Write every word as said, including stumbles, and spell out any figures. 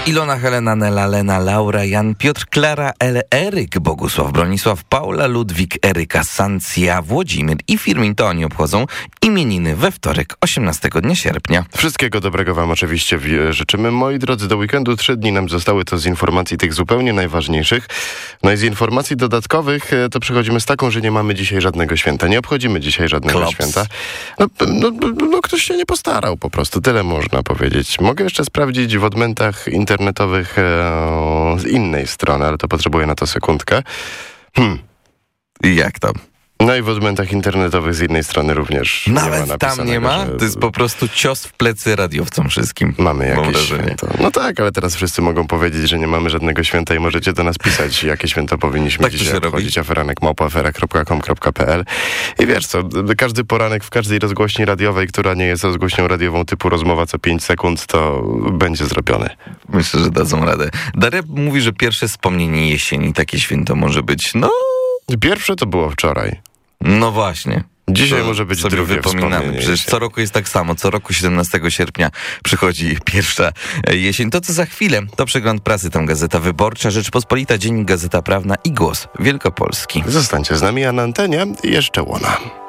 Ilona, Helena, Nela, Lena, Laura, Jan, Piotr, Klara, L, Eryk, Bogusław, Bronisław, Paula, Ludwik, Eryka, Sancja, Włodzimir i Firmin. To oni obchodzą imieniny we wtorek, osiemnastego dnia sierpnia. Wszystkiego dobrego wam oczywiście życzymy, moi drodzy. Do weekendu trzy dni nam zostały, to z informacji tych zupełnie najważniejszych. No i z informacji dodatkowych to przechodzimy z taką, że nie mamy dzisiaj żadnego święta. Nie obchodzimy dzisiaj żadnego Klops. święta. No, no, no ktoś się nie postarał po prostu, tyle można powiedzieć. Mogę jeszcze sprawdzić w odmętach internetowych e, z innej strony, ale to potrzebuję na to sekundkę. Hmm. Jak tam? No i w odmętach internetowych z jednej strony również Nawet nie ma tam nie ma? że... To jest po prostu cios w plecy radiowcom wszystkim. Mamy Mam jakieś wrażenie. święto. No tak, ale teraz wszyscy mogą powiedzieć, że nie mamy żadnego święta i możecie do nas pisać, jakie święto powinniśmy Tak to dzisiaj się robi. obchodzić. aferanek małpa afera kropka com kropka p l. I wiesz co, każdy poranek w każdej rozgłośni radiowej, która nie jest rozgłośnią radiową typu rozmowa co pięć sekund, to będzie zrobione. Myślę, że dadzą radę. Daria mówi, że pierwsze wspomnienie jesieni, takie święto może być. No, Pierwsze to było wczoraj. no właśnie. Dzisiaj To może być sobie drugie wypominamy. wspomnienie Przecież jesieni. co roku jest tak samo. Co roku siedemnastego sierpnia przychodzi pierwsza jesień. To co za chwilę, to przegląd prasy, tam Gazeta Wyborcza, Rzeczpospolita, Dziennik, Gazeta Prawna i Głos Wielkopolski. Zostańcie z nami, a na antenie jeszcze Łona.